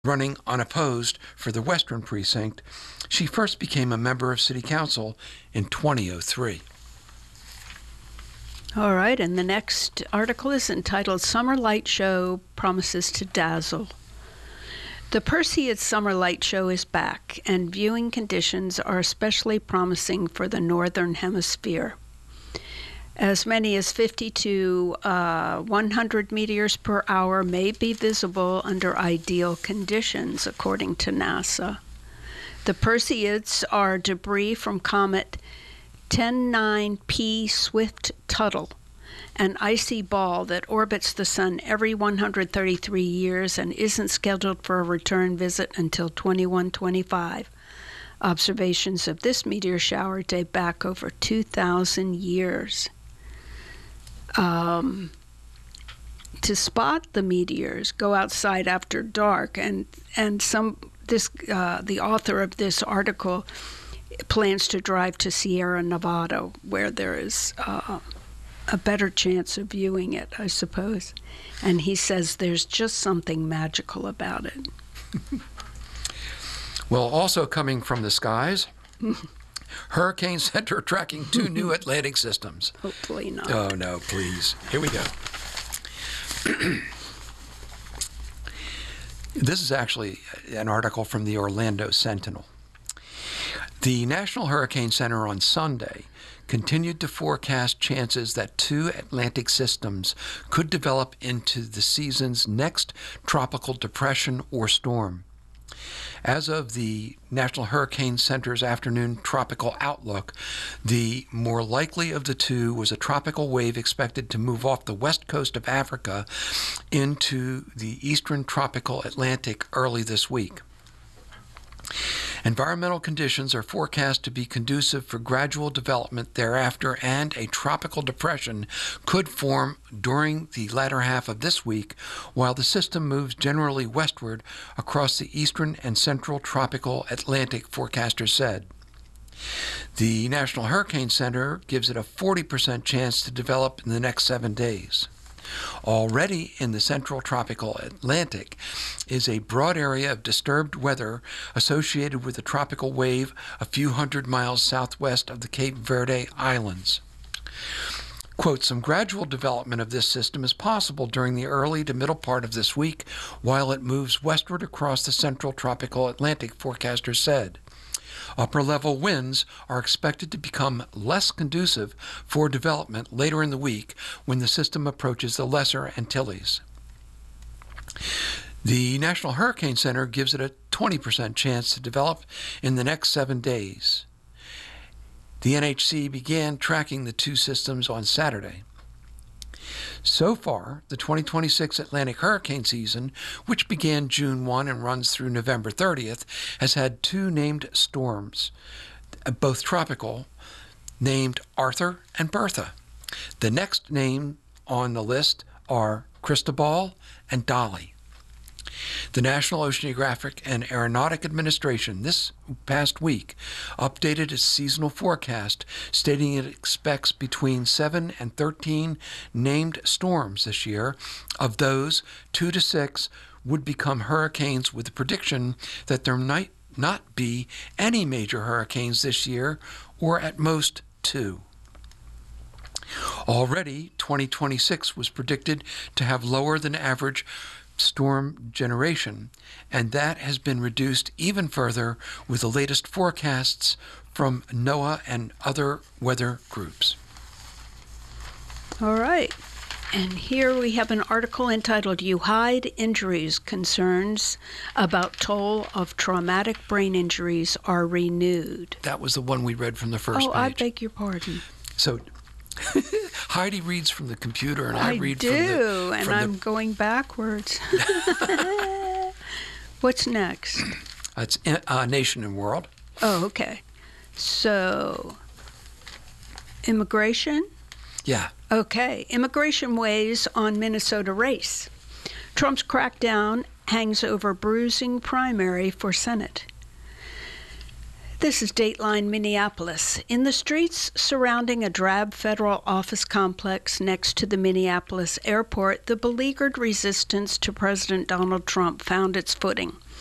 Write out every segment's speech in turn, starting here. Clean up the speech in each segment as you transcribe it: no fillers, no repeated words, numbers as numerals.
running unopposed for the Western Precinct. She first became a member of City Council in 2003. All right, and the next article is entitled Summer Light Show Promises to Dazzle. The Perseid Summer Light Show is back, and viewing conditions are especially promising for the Northern Hemisphere. As many as 50 to 100 meteors per hour may be visible under ideal conditions, according to NASA. The Perseids are debris from comet 109P Swift-Tuttle, an icy ball that orbits the Sun every 133 years and isn't scheduled for a return visit until 2125. Observations of this meteor shower date back over 2,000 years. To spot the meteors, go outside after dark, and the author of this article plans to drive to Sierra Nevada, where there is a better chance of viewing it, I suppose. And he says there's just something magical about it. Well, also coming from the skies, Hurricane Center tracking 2 new Atlantic systems. Hopefully not. Oh, no, please. Here we go. This is actually an article from the Orlando Sentinel. The National Hurricane Center on Sunday continued to forecast chances that 2 Atlantic systems could develop into the season's next tropical depression or storm. As of the National Hurricane Center's afternoon tropical outlook, the more likely of the 2 was a tropical wave expected to move off the west coast of Africa into the eastern tropical Atlantic early this week. Environmental conditions are forecast to be conducive for gradual development thereafter, and a tropical depression could form during the latter half of this week, while the system moves generally westward across the eastern and central tropical Atlantic, forecasters said. The National Hurricane Center gives it a 40% chance to develop in the next 7 days. Already in the central tropical Atlantic is a broad area of disturbed weather associated with a tropical wave a few hundred miles southwest of the Cape Verde Islands. Quote, some gradual development of this system is possible during the early to middle part of this week while it moves westward across the central tropical Atlantic, forecasters said. Upper-level winds are expected to become less conducive for development later in the week when the system approaches the Lesser Antilles. The National Hurricane Center gives it a 20% chance to develop in the next 7 days. The NHC began tracking the 2 systems on Saturday. So far, the 2026 Atlantic hurricane season, which began June 1 and runs through November 30th, has had 2 named storms, both tropical, named Arthur and Bertha. The next name on the list are Cristobal and Dolly. The National Oceanographic and Aeronautic Administration this past week updated its seasonal forecast, stating it expects between 7 and 13 named storms this year. Of those, 2 to 6 would become hurricanes, with the prediction that there might not be any major hurricanes this year, or at most 2. Already, 2026 was predicted to have lower than average storm generation, and that has been reduced even further with the latest forecasts from NOAA and other weather groups. All right. And here we have an article entitled You Hide Injuries. Concerns about toll of traumatic brain injuries are renewed. That was the one we read from the first page. Oh, I beg your pardon. So Heidi reads from the computer, and I read and I'm going backwards. What's next? It's Nation and World. Oh, okay. So, immigration? Yeah. Okay. Immigration weighs on Minnesota race. Trump's crackdown hangs over bruising primary for Senate. This is Dateline Minneapolis. In the streets surrounding a drab federal office complex next to the Minneapolis airport, the beleaguered resistance to President Donald Trump found its footing.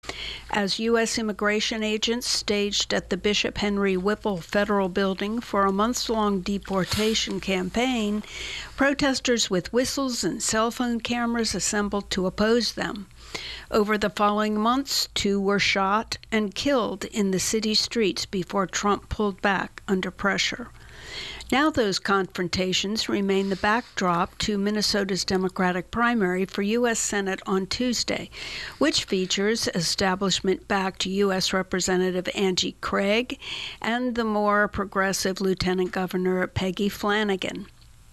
as U.S. immigration agents staged at the Bishop Henry Whipple Federal Building for a months-long deportation campaign, protesters with whistles and cell phone cameras assembled to oppose them. Over the following months, 2 were shot and killed in the city streets before Trump pulled back under pressure. Now those confrontations remain the backdrop to Minnesota's Democratic primary for U.S. Senate on Tuesday, which features establishment-backed U.S. Representative Angie Craig and the more progressive Lieutenant Governor Peggy Flanagan.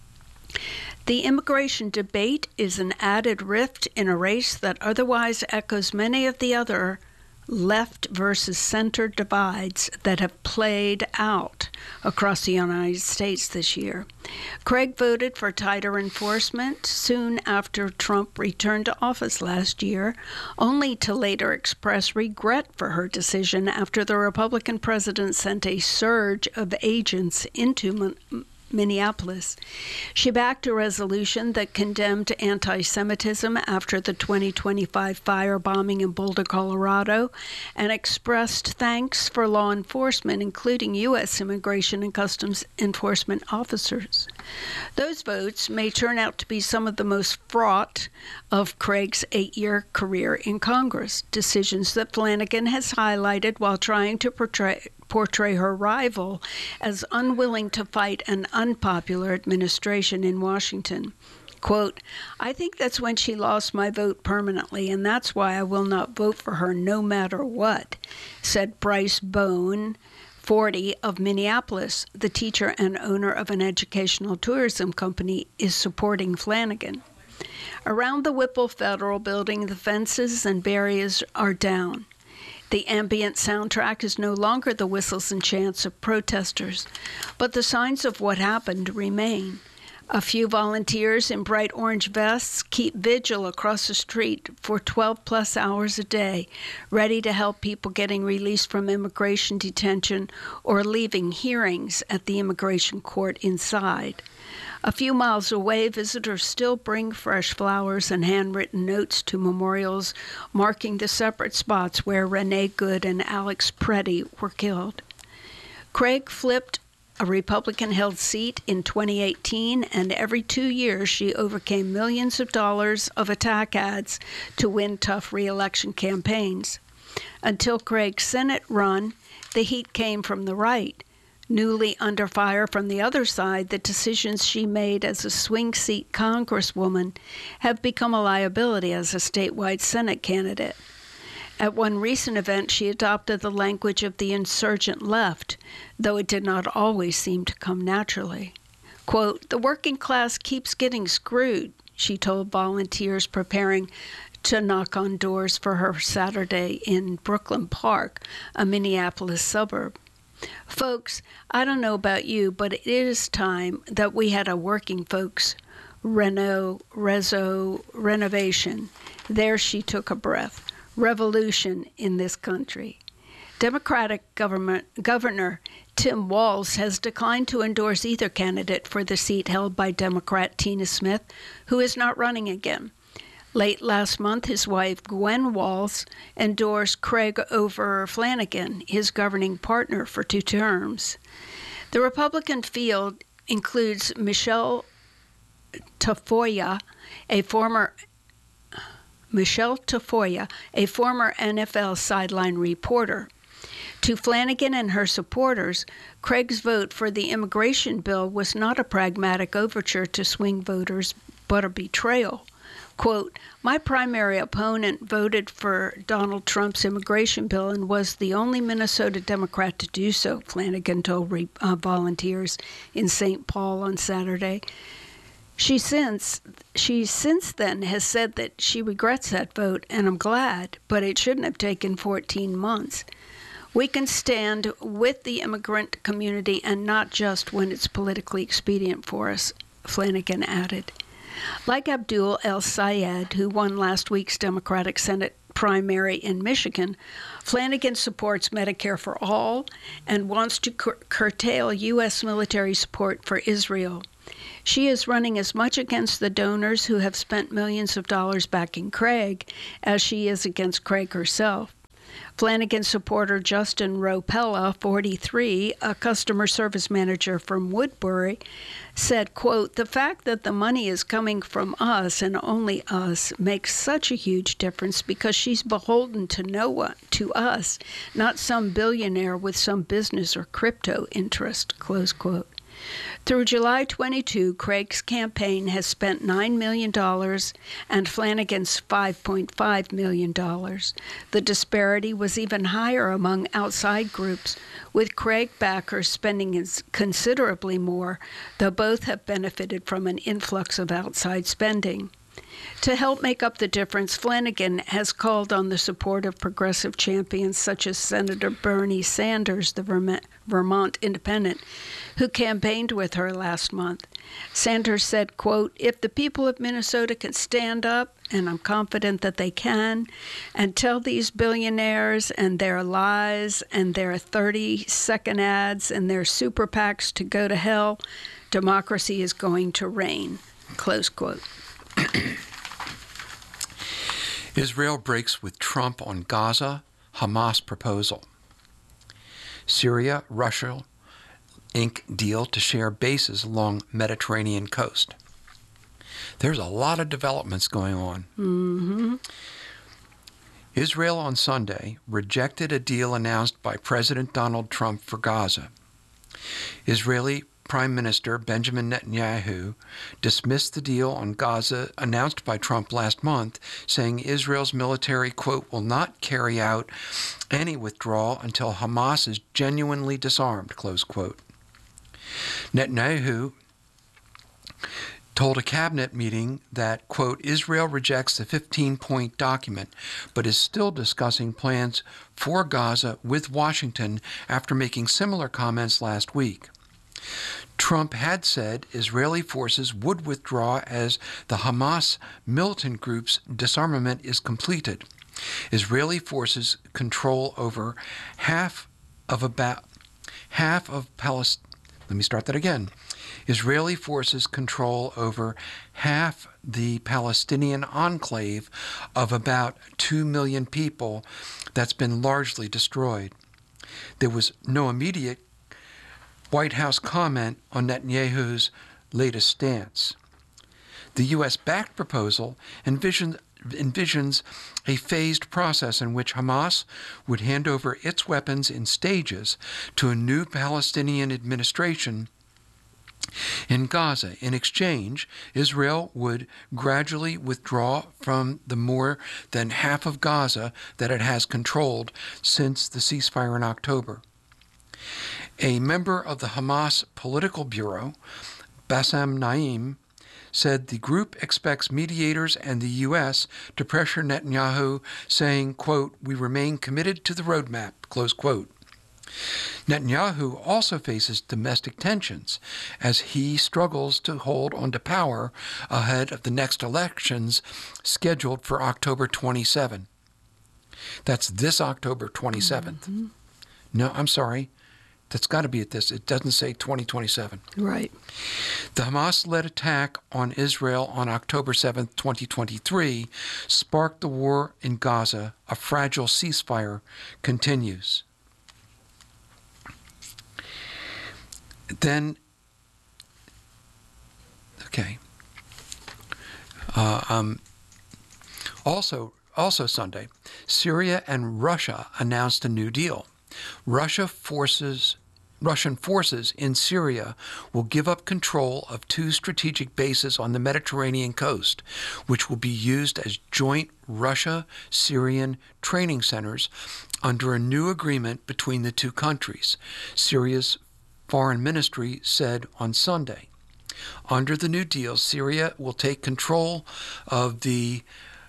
The immigration debate is an added rift in a race that otherwise echoes many of the other left versus center divides that have played out across the United States this year. Craig voted for tighter enforcement soon after Trump returned to office last year, only to later express regret for her decision after the Republican president sent a surge of agents into Minneapolis. She backed a resolution that condemned anti-Semitism after the 2025 firebombing in Boulder, Colorado, and expressed thanks for law enforcement, including U.S. Immigration and Customs Enforcement officers. Those votes may turn out to be some of the most fraught of Craig's 8-year career in Congress, decisions that Flanagan has highlighted while trying to portray her rival as unwilling to fight an unpopular administration in Washington. Quote, "I think that's when she lost my vote permanently, and that's why I will not vote for her no matter what," said Bryce Bone, 40, of Minneapolis. The teacher and owner of an educational tourism company is supporting Flanagan. Around the Whipple Federal Building, the fences and barriers are down. The ambient soundtrack is no longer the whistles and chants of protesters, but the signs of what happened remain. A few volunteers in bright orange vests keep vigil across the street for 12-plus hours a day, ready to help people getting released from immigration detention or leaving hearings at the immigration court inside. A few miles away, visitors still bring fresh flowers and handwritten notes to memorials marking the separate spots where Renee Good and Alex Preddy were killed. Craig flipped a Republican-held seat in 2018, and every 2 years she overcame millions of dollars of attack ads to win tough re-election campaigns. Until Craig's Senate run, the heat came from the right. Newly under fire from the other side, the decisions she made as a swing seat congresswoman have become a liability as a statewide Senate candidate. At one recent event, she adopted the language of the insurgent left, though it did not always seem to come naturally. Quote, "The working class keeps getting screwed," she told volunteers preparing to knock on doors for her Saturday in Brooklyn Park, a Minneapolis suburb. "Folks, I don't know about you, but it is time that we had a working folks renovation." There she took a breath. Revolution in this country. Democratic Governor Tim Walz has declined to endorse either candidate for the seat held by Democrat Tina Smith, who is not running again. Late last month, his wife, Gwen Walz, endorsed Craig over Flanagan, his governing partner, for 2 terms. The Republican field includes Michelle Tafoya, a former NFL sideline reporter. To Flanagan and her supporters, Craig's vote for the immigration bill was not a pragmatic overture to swing voters, but a betrayal. Quote, "My primary opponent voted for Donald Trump's immigration bill and was the only Minnesota Democrat to do so," Flanagan told volunteers in St. Paul on Saturday. She since then has said that she regrets that vote, and I'm glad, but it shouldn't have taken 14 months. "We can stand with the immigrant community and not just when it's politically expedient for us," Flanagan added. Like Abdul El-Sayed, who won last week's Democratic Senate primary in Michigan, Flanagan supports Medicare for all and wants to curtail U.S. military support for Israel. She is running as much against the donors who have spent millions of dollars backing Craig as she is against Craig herself. Flanagan supporter Justin Ropella, 43, a customer service manager from Woodbury, said, quote, "The fact that the money is coming from us and only us makes such a huge difference because she's beholden to no one, to us, not some billionaire with some business or crypto interest," close quote. Through July 22, Craig's campaign has spent $9 million and Flanagan's $5.5 million. The disparity was even higher among outside groups, with Craig backers spending considerably more, though both have benefited from an influx of outside spending. To help make up the difference, Flanagan has called on the support of progressive champions such as Senator Bernie Sanders, the Vermont independent, who campaigned with her last month. Sanders said, quote, "If the people of Minnesota can stand up, and I'm confident that they can, and tell these billionaires and their lies and their 30-second ads and their super PACs to go to hell, democracy is going to reign," close quote. Israel breaks with Trump on Gaza, Hamas proposal. Syria, Russia, ink deal to share bases along Mediterranean coast. There's a lot of developments going on. Mm-hmm. Israel on Sunday rejected a deal announced by President Donald Trump for Gaza. Israeli Prime Minister Benjamin Netanyahu dismissed the deal on Gaza announced by Trump last month, saying Israel's military, quote, "will not carry out any withdrawal until Hamas is genuinely disarmed," close quote. Netanyahu told a cabinet meeting that, quote, "Israel rejects the 15-point document, but is still discussing plans for Gaza with Washington after making similar comments last week." Trump had said Israeli forces would withdraw as the Hamas militant group's disarmament is completed. Israeli forces control over half of Palestine. Let me start that again. Israeli forces control over half the Palestinian enclave of about 2 million people that's been largely destroyed. There was no immediate White House comment on Netanyahu's latest stance. The U.S.-backed proposal envisions a phased process in which Hamas would hand over its weapons in stages to a new Palestinian administration in Gaza. In exchange, Israel would gradually withdraw from the more than half of Gaza that it has controlled since the ceasefire in October. A member of the Hamas Political Bureau, Bassem Naim, said the group expects mediators and the U.S. to pressure Netanyahu, saying, quote, "We remain committed to the roadmap," close quote. Netanyahu also faces domestic tensions as he struggles to hold onto power ahead of the next elections scheduled for October 27. That's this October 27th. Mm-hmm. No, I'm sorry. That's got to be at this. It doesn't say 2027. Right. The Hamas-led attack on Israel on October 7, 2023, sparked the war in Gaza. A fragile ceasefire continues. Then, okay. Also Sunday, Syria and Russia announced a new deal. Russian forces in Syria will give up control of 2 strategic bases on the Mediterranean coast, which will be used as joint Russia-Syrian training centers under a new agreement between the 2 countries, Syria's foreign ministry said on Sunday. Under the new deal, Syria will take control of the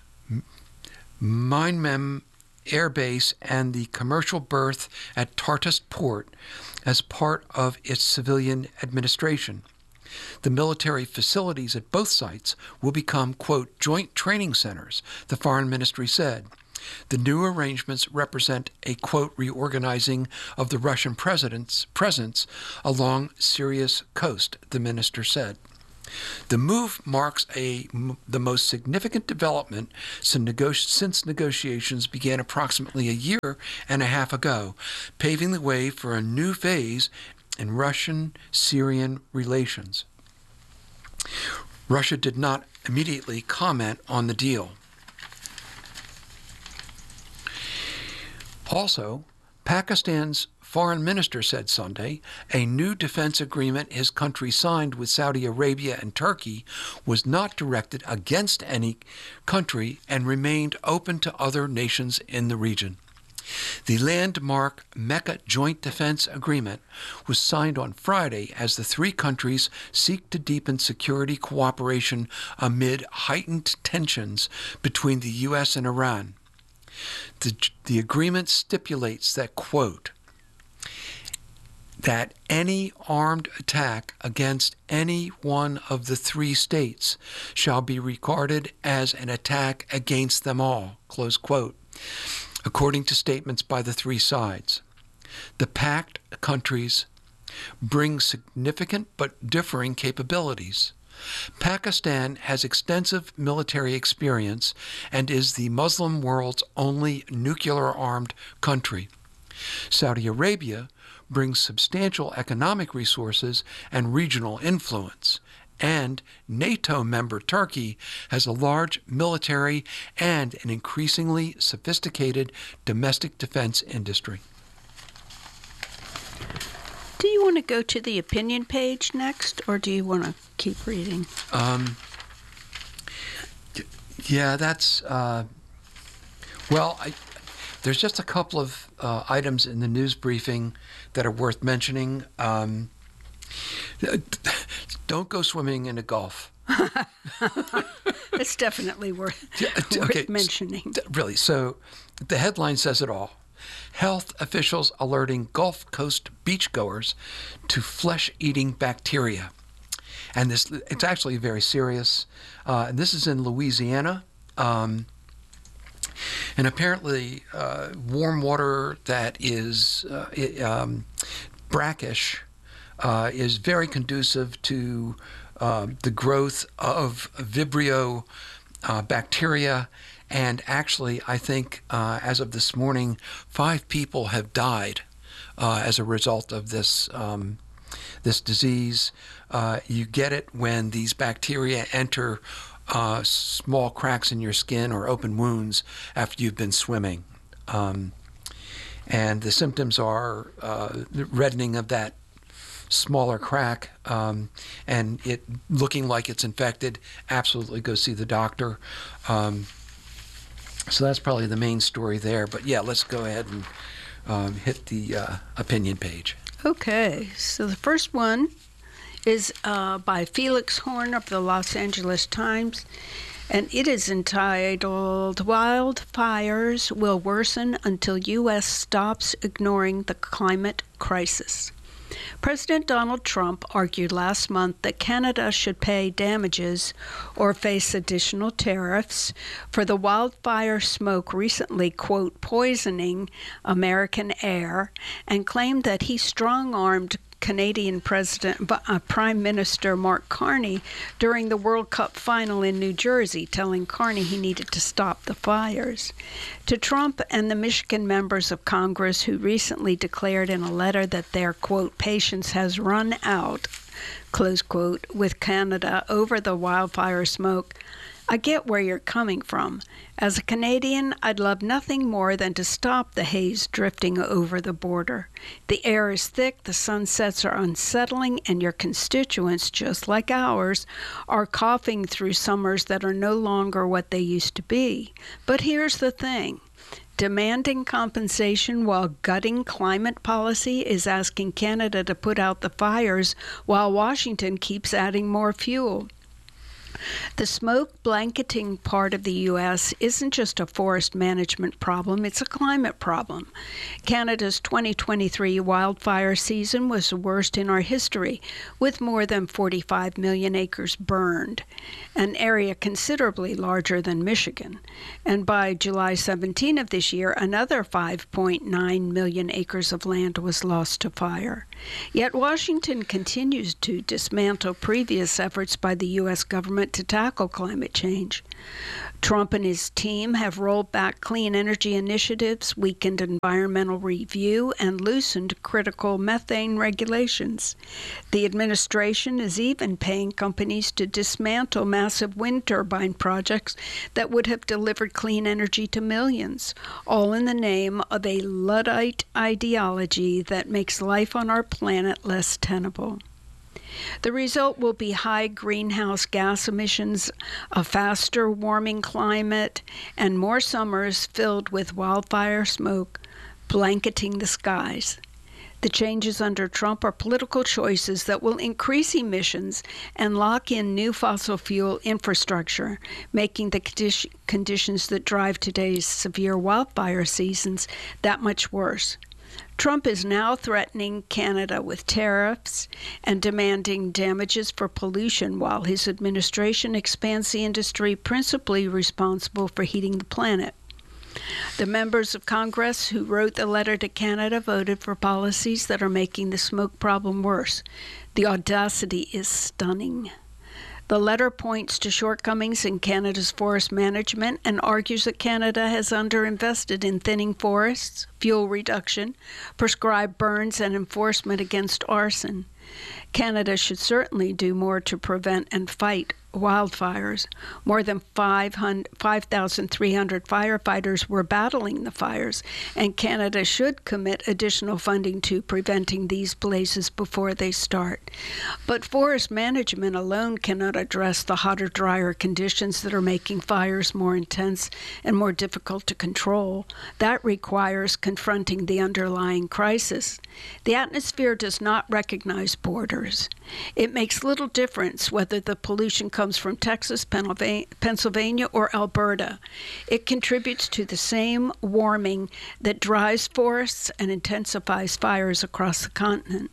Minmem Air Base and the commercial berth at Tartus Port as part of its civilian administration. The military facilities at both sites will become, quote, joint training centers, the foreign ministry said. The new arrangements represent a, quote, reorganizing of the Russian president's presence along Syria's coast, the minister said. The move marks the most significant development since negotiations began approximately a year and a half ago, paving the way for a new phase in Russian-Syrian relations. Russia did not immediately comment on the deal. Also, Pakistan's foreign minister said Sunday a new defense agreement his country signed with Saudi Arabia and Turkey was not directed against any country and remained open to other nations in the region. The landmark Mecca Joint Defense Agreement was signed on Friday as the three countries seek to deepen security cooperation amid heightened tensions between the U.S. and Iran. The agreement stipulates that, quote, that any armed attack against any one of the three states shall be regarded as an attack against them all, close quote, according to statements by the three sides. The pact countries bring significant but differing capabilities. Pakistan has extensive military experience and is the Muslim world's only nuclear-armed country. Saudi Arabia brings substantial economic resources and regional influence, and NATO member Turkey has a large military and an increasingly sophisticated domestic defense industry. Do you want to go to the opinion page next, or do you want to keep reading? Yeah, that's... there's just a couple of items in the news briefing that are worth mentioning. Don't go swimming in the Gulf. It's definitely worth mentioning. Really, so the headline says it all. Health officials alerting Gulf Coast beachgoers to flesh-eating bacteria. And it's actually very serious. And this is in Louisiana. And apparently warm water that is brackish is very conducive to the growth of Vibrio bacteria. And actually, I think as of this morning, 5 people have died as a result of this disease. You get it when these bacteria enter small cracks in your skin or open wounds after you've been swimming. And the symptoms are the reddening of that smaller crack and it looking like it's infected. Absolutely go see the doctor. So that's probably the main story there. But yeah, let's go ahead and hit the opinion page. Okay, so the first one is by Felix Horn of the Los Angeles Times, and it is entitled, Wildfires Will Worsen Until U.S. Stops Ignoring the Climate Crisis. President Donald Trump argued last month that Canada should pay damages or face additional tariffs for the wildfire smoke recently, quote, poisoning American air, and claimed that he strong-armed Canadian Prime Minister Mark Carney during the World Cup final in New Jersey, telling Carney he needed to stop the fires. To Trump and the Michigan members of Congress who recently declared in a letter that their, quote, patience has run out, close quote, with Canada over the wildfire smoke, I get where you're coming from. As a Canadian, I'd love nothing more than to stop the haze drifting over the border. The air is thick, the sunsets are unsettling, and your constituents, just like ours, are coughing through summers that are no longer what they used to be. But here's the thing. Demanding compensation while gutting climate policy is asking Canada to put out the fires while Washington keeps adding more fuel. The smoke blanketing part of the U.S. isn't just a forest management problem, it's a climate problem. Canada's 2023 wildfire season was the worst in our history, with more than 45 million acres burned, an area considerably larger than Michigan. And by July 17 of this year, another 5.9 million acres of land was lost to fire. Yet Washington continues to dismantle previous efforts by the U.S. government to tackle climate change. Trump and his team have rolled back clean energy initiatives, weakened environmental review, and loosened critical methane regulations. The administration is even paying companies to dismantle massive wind turbine projects that would have delivered clean energy to millions, all in the name of a Luddite ideology that makes life on our planet less tenable. The result will be high greenhouse gas emissions, a faster warming climate, and more summers filled with wildfire smoke blanketing the skies. The changes under Trump are political choices that will increase emissions and lock in new fossil fuel infrastructure, making the conditions that drive today's severe wildfire seasons that much worse. Trump is now threatening Canada with tariffs and demanding damages for pollution while his administration expands the industry principally responsible for heating the planet. The members of Congress who wrote the letter to Canada voted for policies that are making the smoke problem worse. The audacity is stunning. The letter points to shortcomings in Canada's forest management and argues that Canada has underinvested in thinning forests, fuel reduction, prescribed burns, and enforcement against arson. Canada should certainly do more to prevent and fight wildfires. More than 5,300 firefighters were battling the fires, and Canada should commit additional funding to preventing these blazes before they start. But forest management alone cannot address the hotter, drier conditions that are making fires more intense and more difficult to control. That requires confronting the underlying crisis. The atmosphere does not recognize borders. It makes little difference whether the pollution comes from Texas, Pennsylvania, or Alberta. It contributes to the same warming that dries forests and intensifies fires across the continent.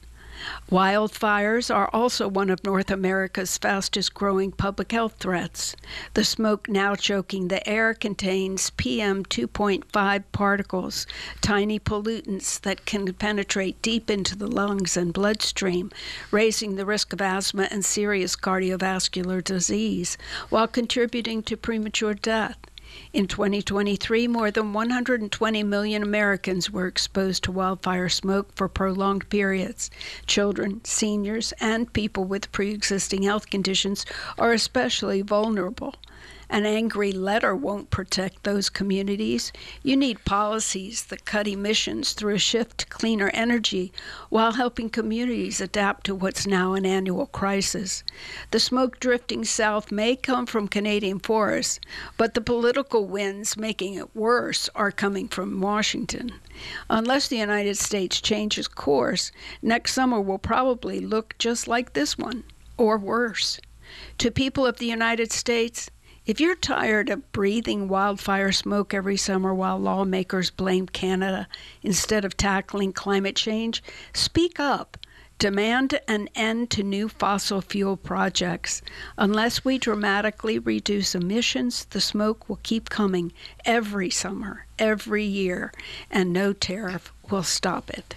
Wildfires are also one of North America's fastest-growing public health threats. The smoke now choking the air contains PM 2.5 particles, tiny pollutants that can penetrate deep into the lungs and bloodstream, raising the risk of asthma and serious cardiovascular disease, while contributing to premature death. In 2023, more than 120 million Americans were exposed to wildfire smoke for prolonged periods. Children, seniors, and people with pre-existing health conditions are especially vulnerable. An angry letter won't protect those communities. You need policies that cut emissions through a shift to cleaner energy while helping communities adapt to what's now an annual crisis. The smoke drifting south may come from Canadian forests, but the political winds making it worse are coming from Washington. Unless the United States changes course, next summer will probably look just like this one, or worse. To people of the United States, if you're tired of breathing wildfire smoke every summer while lawmakers blame Canada instead of tackling climate change, speak up. Demand an end to new fossil fuel projects. Unless we dramatically reduce emissions, the smoke will keep coming every summer, every year, and no tariff will stop it.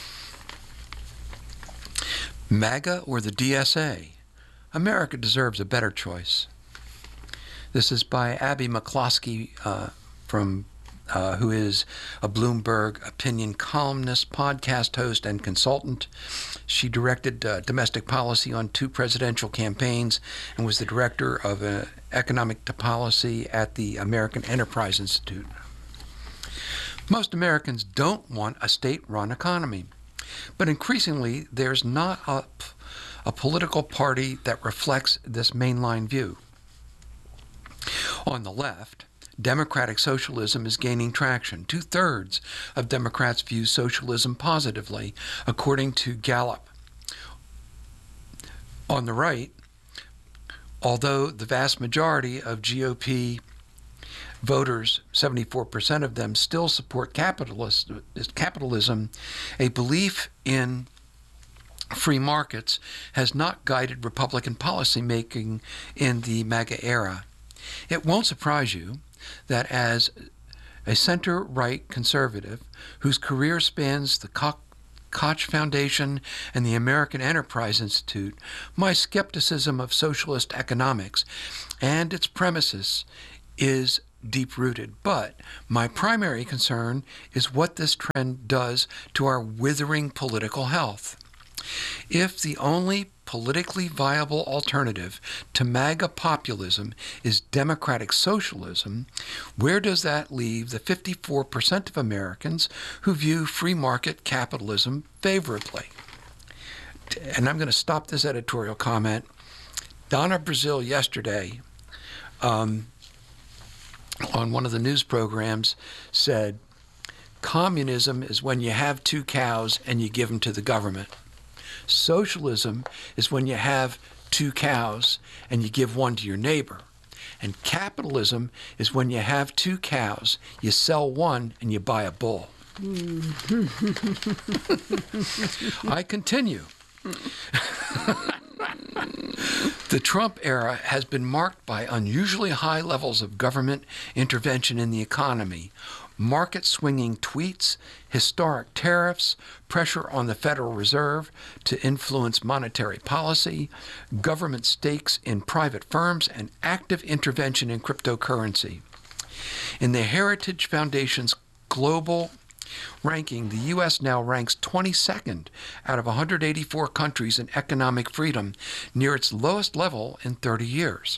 MAGA or the DSA? America deserves a better choice. This is by Abby McCloskey, who is a Bloomberg opinion columnist, podcast host, and consultant. She directed domestic policy on 2 presidential campaigns and was the director of economic policy at the American Enterprise Institute. Most Americans don't want a state-run economy, but increasingly there's not a political party that reflects this mainline view. On the left, democratic socialism is gaining traction. 2/3 of Democrats view socialism positively, according to Gallup. On the right, although the vast majority of GOP voters, 74% of them, still support capitalism, a belief in free markets has not guided Republican policymaking in the MAGA era. It won't surprise you that as a center-right conservative whose career spans the Koch Foundation, and the American Enterprise Institute, my skepticism of socialist economics and its premises is deep-rooted. But my primary concern is what this trend does to our withering political health. If the only politically viable alternative to MAGA populism is democratic socialism, where does that leave the 54% of Americans who view free market capitalism favorably? And I'm going to stop this editorial comment. Donna Brazile yesterday on one of the news programs said, communism is when you have two cows and you give them to the government. Socialism is when you have two cows and you give one to your neighbor. And capitalism is when you have two cows, you sell one and you buy a bull. I continue. The Trump era has been marked by unusually high levels of government intervention in the economy, market-swinging tweets, historic tariffs, pressure on the Federal Reserve to influence monetary policy, government stakes in private firms, and active intervention in cryptocurrency. In the Heritage Foundation's global ranking, the U.S. now ranks 22nd out of 184 countries in economic freedom, near its lowest level in 30 years.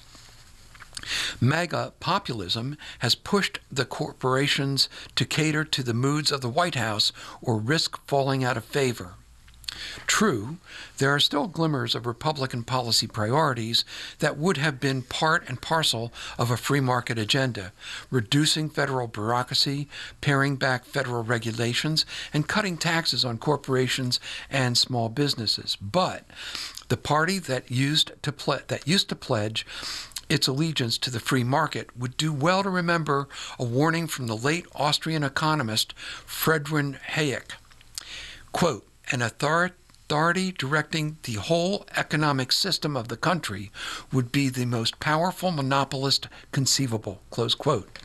MAGA populism has pushed the corporations to cater to the moods of the White House or risk falling out of favor. True, there are still glimmers of Republican policy priorities that would have been part and parcel of a free market agenda, reducing federal bureaucracy, paring back federal regulations, and cutting taxes on corporations and small businesses. But the party that used to pledge its allegiance to the free market would do well to remember a warning from the late Austrian economist Friedrich Hayek. Quote, an authority directing the whole economic system of the country would be the most powerful monopolist conceivable, close quote.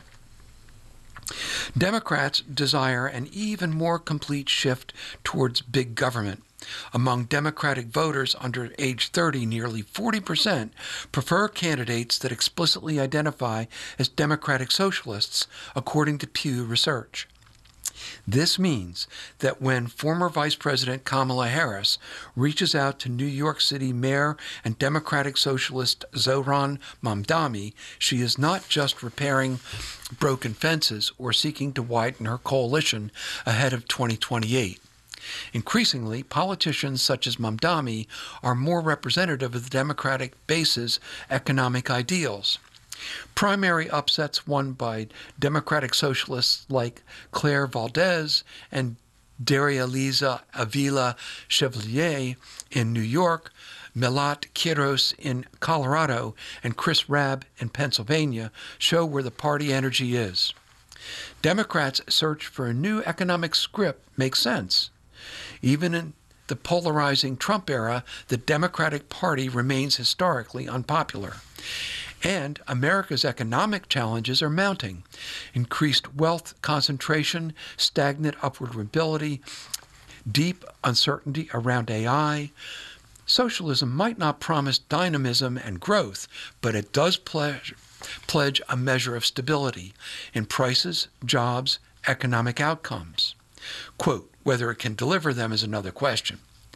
Democrats desire an even more complete shift towards big government. Among Democratic voters under age 30, nearly 40% prefer candidates that explicitly identify as Democratic Socialists, according to Pew Research. This means that when former Vice President Kamala Harris reaches out to New York City Mayor and Democratic Socialist Zohran Mamdani, she is not just repairing broken fences or seeking to widen her coalition ahead of 2028. Increasingly, politicians such as Mamdani are more representative of the Democratic base's economic ideals. Primary upsets won by Democratic socialists like Claire Valdez and Daria-Liza Avila Chevalier in New York, Milat Quiros in Colorado, and Chris Rabb in Pennsylvania show where the party energy is. Democrats' search for a new economic script makes sense. Even in the polarizing Trump era, the Democratic Party remains historically unpopular. And America's economic challenges are mounting. Increased wealth concentration, stagnant upward mobility, deep uncertainty around AI. Socialism might not promise dynamism and growth, but it does pledge a measure of stability in prices, jobs, economic outcomes. Quote, whether it can deliver them is another question.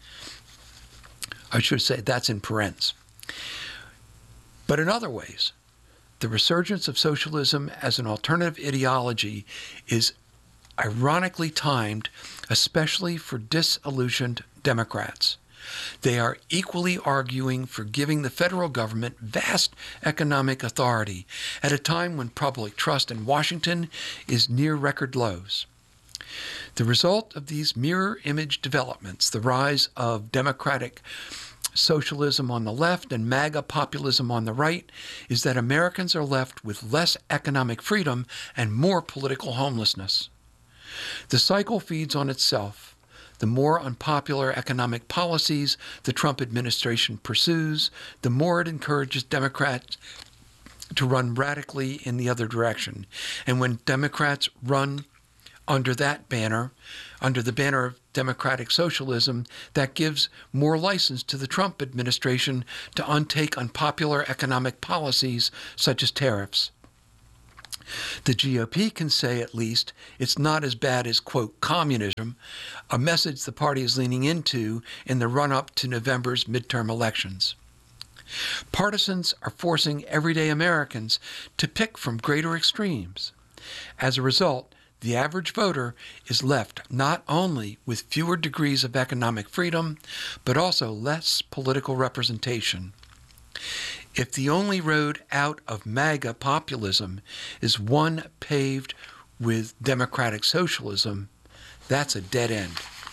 I should say that's in parentheses. But in other ways, the resurgence of socialism as an alternative ideology is ironically timed, especially for disillusioned Democrats. They are equally arguing for giving the federal government vast economic authority at a time when public trust in Washington is near record lows. The result of these mirror image developments, the rise of democratic socialism on the left and MAGA populism on the right, is that Americans are left with less economic freedom and more political homelessness. The cycle feeds on itself. The more unpopular economic policies the Trump administration pursues, the more it encourages Democrats to run radically in the other direction. And when Democrats run under that banner, under the banner of democratic socialism, that gives more license to the Trump administration to untake unpopular economic policies such as tariffs. The GOP can say, at least, it's not as bad as, quote, communism, a message the party is leaning into in the run-up to November's midterm elections. Partisans are forcing everyday Americans to pick from greater extremes. As a result, the average voter is left not only with fewer degrees of economic freedom, but also less political representation. If the only road out of MAGA populism is one paved with democratic socialism, that's a dead end.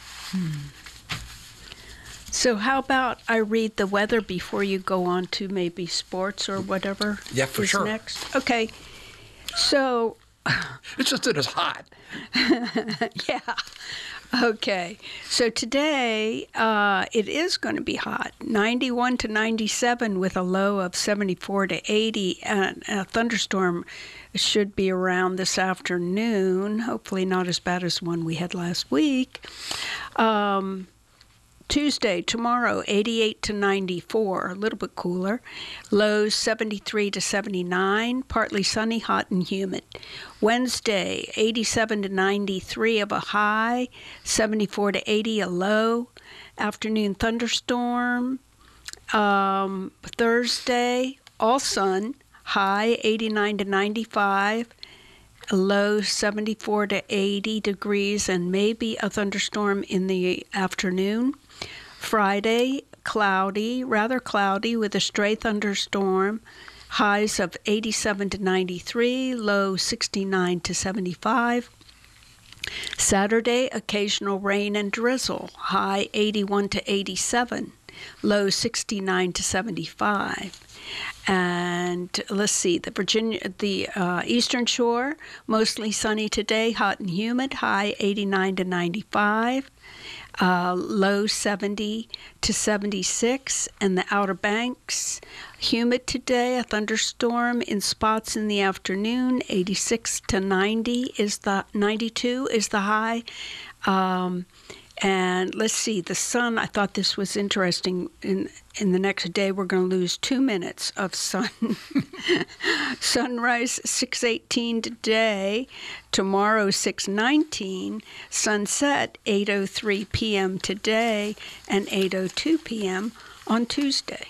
So how about I read the weather before you go on to maybe sports or whatever Yeah, for is sure. next? Okay. So It's just that it's hot. yeah. Okay. So today it is going to be hot, 91 to 97 with a low of 74 to 80. And a thunderstorm should be around this afternoon, hopefully not as bad as the one we had last week. Tuesday, tomorrow, 88 to 94, a little bit cooler. Lows 73 to 79, partly sunny, hot and humid. Wednesday, 87 to 93 of a high, 74 to 80 a low. Afternoon thunderstorm. Thursday, all sun, high 89 to 95. Low 74 to 80 degrees and maybe a thunderstorm in the afternoon. Friday, cloudy, rather cloudy with a stray thunderstorm. Highs of 87 to 93, low 69 to 75. Saturday, occasional rain and drizzle. High 81 to 87, low 69 to 75. And let's see, the Eastern Shore, mostly sunny today, hot and humid, high 89 to 95, low 70 to 76, and the Outer Banks, humid today, a thunderstorm in spots in the afternoon, 86 to 90 is the 92 is the high. And let's see, the sun, I thought this was interesting. In the next day, we're going to lose 2 minutes of sun. Sunrise, 6:18 today. Tomorrow, 6:19. Sunset, 8:03 p.m. today and 8:02 p.m. on Tuesday.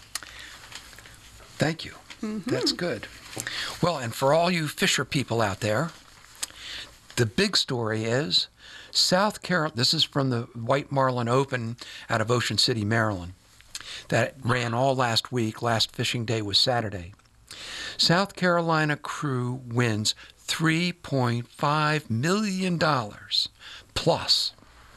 Thank you. That's good. Well, and for all you Fisher people out there, the big story is South Carolina. This is from the White Marlin Open out of Ocean City, Maryland. That ran all last week. Last fishing day was Saturday. South Carolina crew wins $3.5 million plus.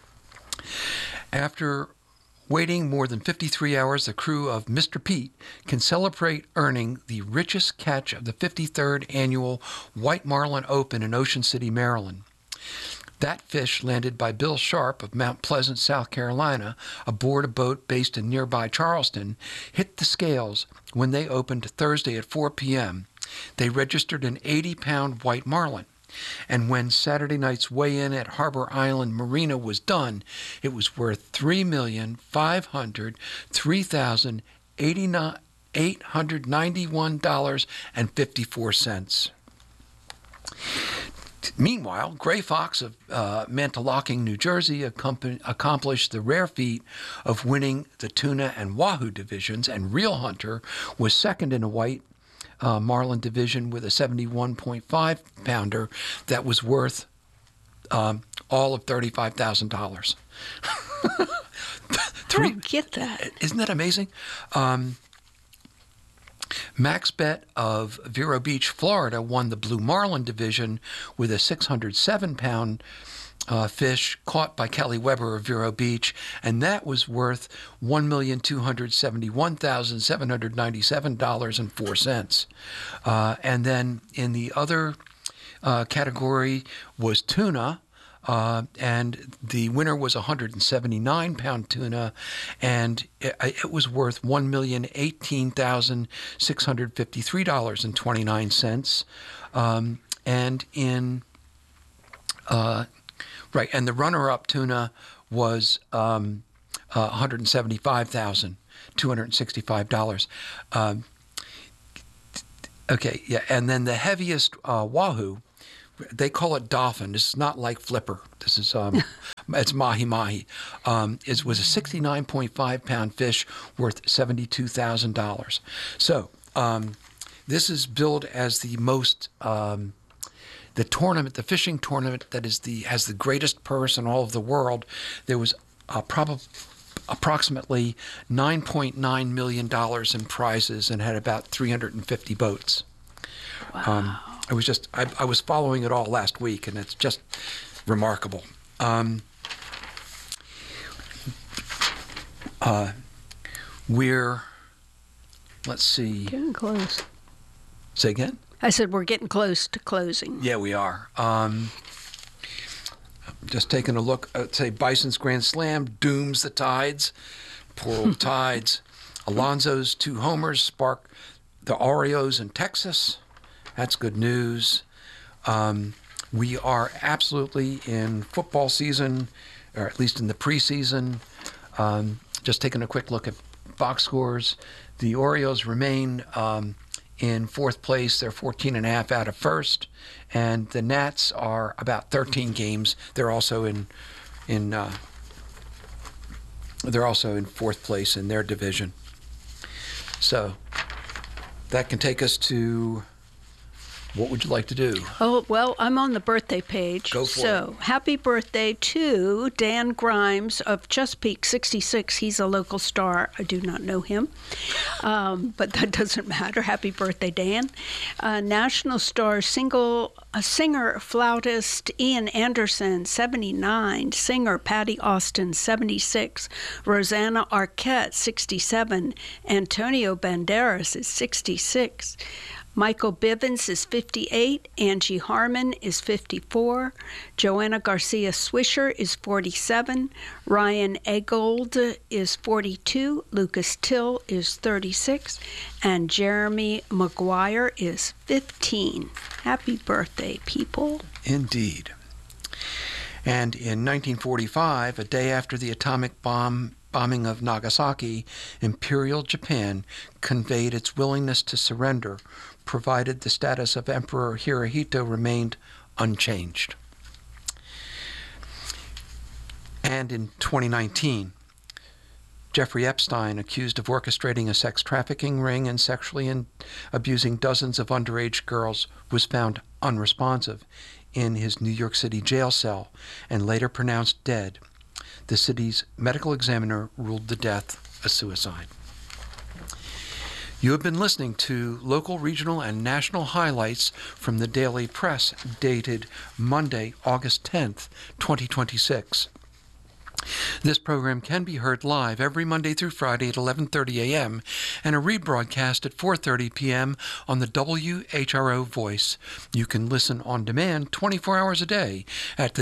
After waiting more than 53 hours, the crew of Mr. Pete can celebrate earning the richest catch of the 53rd annual White Marlin Open in Ocean City, Maryland. That fish, landed by Bill Sharp of Mount Pleasant, South Carolina, aboard a boat based in nearby Charleston, hit the scales when they opened Thursday at 4 p.m. They registered an 80-pound white marlin. And when Saturday night's weigh-in at Harbor Island Marina was done, it was worth $3,503,891.54. Meanwhile, Gray Fox of Mantalocking, New Jersey, accomplished the rare feat of winning the tuna and wahoo divisions, and Real Hunter was second in a white marlin division with a 71.5-pounder that was worth all of $35,000. I don't get that. Isn't that amazing? Max Bet of Vero Beach, Florida, won the Blue Marlin division with a 607-pound fish caught by Kelly Weber of Vero Beach, and that was worth $1,271,797.04. And then in the other category was tuna. And the winner was a 179-pound tuna, and it was worth $1,018,653.29. And in Right, and the runner-up tuna was $175,265. Okay, yeah, and then the heaviest wahoo, they call it dolphin. This is not like flipper. This is it's mahi-mahi. It was a 69.5-pound fish worth $72,000. So this is billed as the most the tournament, the fishing tournament that has the greatest purse in all of the world. There was approximately $9.9 million in prizes and had about 350 boats. Wow. I was following it all last week, and it's just remarkable. Let's see. Getting close. Say again? I said we're getting close to closing. Yeah, we are. Just taking a look at, say, Bison's Grand Slam dooms the Tides. Poor old Tides. Alonso's 2 homers spark the Oreos in Texas. That's good news. We are absolutely in football season, or at least in the preseason. Just taking a quick look at box scores. The Orioles remain in 4th place. They're 14.5 out of 1st, and the Nats are about 13 games. They're also in 4th place in their division. So that can take us to, what would you like to do? Oh, well, I'm on the birthday page. Go for it. Happy birthday to Dan Grimes of Chesapeake 66. He's a local star. I do not know him, but that doesn't matter. Happy birthday, Dan. National Star singer, flautist Ian Anderson, 79. Singer Patty Austin, 76. Rosanna Arquette, 67. Antonio Banderas is 66. Michael Bivens is 58, Angie Harmon is 54, Joanna Garcia Swisher is 47, Ryan Eggold is 42, Lucas Till is 36, and Jeremy McGuire is 15. Happy birthday, people. Indeed. And in 1945, a day after the atomic bombing of Nagasaki, Imperial Japan conveyed its willingness to surrender, provided the status of Emperor Hirohito remained unchanged. And in 2019, Jeffrey Epstein, accused of orchestrating a sex trafficking ring and sexually abusing dozens of underage girls, was found unresponsive in his New York City jail cell and later pronounced dead. The city's medical examiner ruled the death a suicide. You have been listening to local, regional, and national highlights from the Daily Press, dated Monday, August 10th, 2026. This program can be heard live every Monday through Friday at 11:30 a.m. and a rebroadcast at 4:30 p.m. on the WHRO Voice. You can listen on demand 24 hours a day at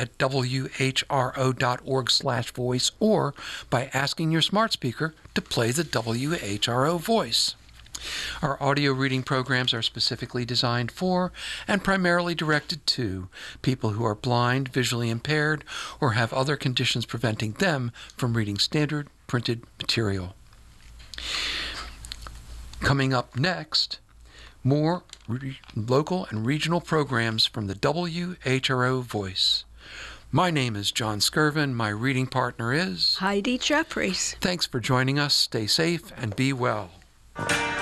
whro.org/voice or by asking your smart speaker to play the WHRO Voice. Our audio reading programs are specifically designed for and primarily directed to people who are blind, visually impaired, or have other conditions preventing them from reading standard printed material. Coming up next, more local and regional programs from the WHRO Voice. My name is John Skirvin. My reading partner is Heidi Jeffries. Thanks for joining us. Stay safe and be well.